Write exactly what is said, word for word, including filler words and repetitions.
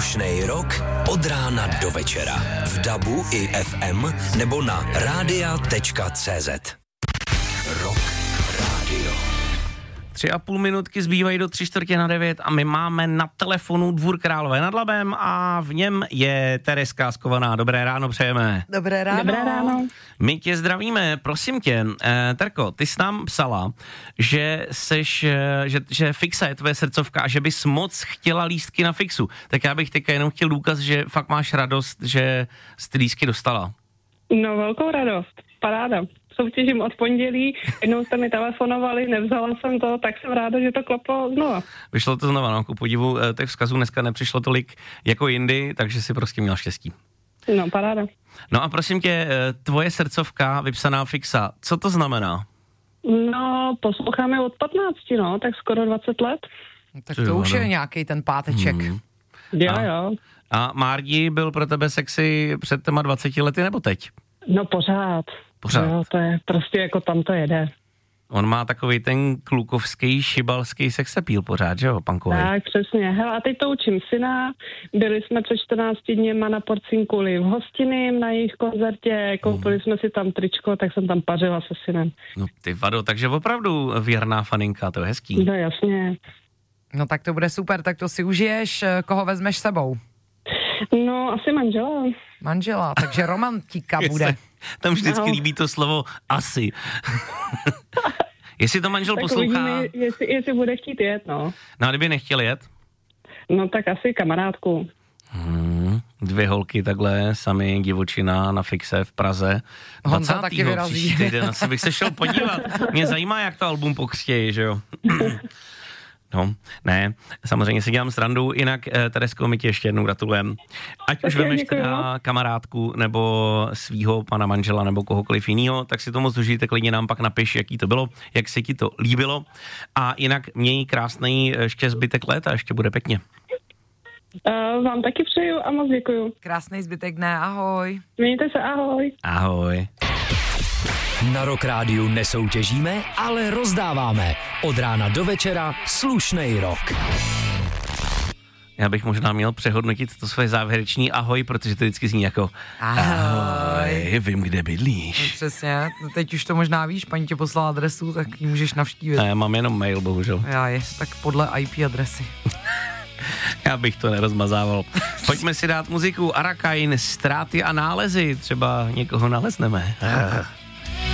Slušnej rok od rána do večera. V dabu i ef em nebo na rádia tečka cé zet. Rock Radio. Tři a půl minutky zbývají do tři čtvrtě na devět a my máme na telefonu Dvůr Králové nad Labem a v něm je Tereska Skovaná. Dobré ráno přejeme. Dobré ráno. Dobré ráno. My tě zdravíme, prosím tě, eh, Terko, ty jsi nám psala, že seš, eh, že, že Fixa je tvoje srdcovka a že bys moc chtěla lístky na Fixu. Tak já bych teďka jenom chtěl důkaz, že fakt máš radost, že jsi ty lístky dostala. No, velkou radost. Paráda. Soutěžím od pondělí, jednou jste mi telefonovali, nevzala jsem to, tak jsem ráda, že to klaplo znova. Vyšlo to znova, no, ku podivu, těch vzkazů dneska nepřišlo tolik jako jindy, takže si prostě měl štěstí. No, paráda. No a prosím tě, tvoje srdcovka vypsaná Fixa, co to znamená? No, posloucháme od patnácti, no, tak skoro dvacet let. Tak to už je nějaký ten páteček. Hmm. Jo, A? jo. A Mardi byl pro tebe sexy před těma dvaceti lety nebo teď? No, pořád. Pořád. Jo, to je prostě jako tam to jede. On má takový ten klukovský, šibalský sexapíl pořád, že jo, pankový? Tak, přesně. Hele, a teď to učím syna. Byli jsme před čtrnácti dněma na Porcinkuli v Hostiny na jejich koncertě, koupili hmm. jsme si tam tričko, tak jsem tam pařila se synem. No ty vado, takže opravdu věrná faninka, to je hezký. No, jasně. No tak to bude super, tak to si užiješ, koho vezmeš sebou? No, asi manžela. Manžela, takže romantika bude. Tam vždycky No. líbí to slovo asi. Jestli to manžel Tak poslouchá... uvidíme, jestli, jestli bude chtít jet, no. No a kdyby nechtěl jet? No tak asi kamarádku. Hmm, dvě holky takhle, sami divočina na Fixe v Praze. Honza taky vyrazí. Příští týden asi bych se šel podívat. Mě zajímá, jak to album pokřtějí, že jo? No, ne, samozřejmě si dělám srandu, jinak eh, Teresko, my ti ještě jednou gratulujem. Ať už vemeš teda kamarádku, nebo svýho pana manžela, nebo kohokoliv jinýho, tak si to moc užijte, klidně nám pak napiš, jaký to bylo, jak se ti to líbilo. A jinak měj krásný ještě zbytek let a ještě bude pěkně. Uh, vám taky přeju a moc děkuju. Krásný zbytek dne, ahoj. Mějte se, ahoj. Ahoj. Na Rock Rádiu nesoutěžíme, ale rozdáváme. Od rána do večera slušnej rok. Já bych možná měl přehodnotit to své závěreční ahoj, protože to vždycky zní jako Ahoj. ahoj, vím, kde No, bydlíš. přesně, no, teď už to možná víš, paní tě poslala adresu, tak ji můžeš navštívit. A já mám jenom mail, bohužel. Já je, tak podle í pé adresy. Já bych to nerozmazával. Pojďme si dát muziku Arakain, Ztráty a nálezy, třeba někoho nalezneme.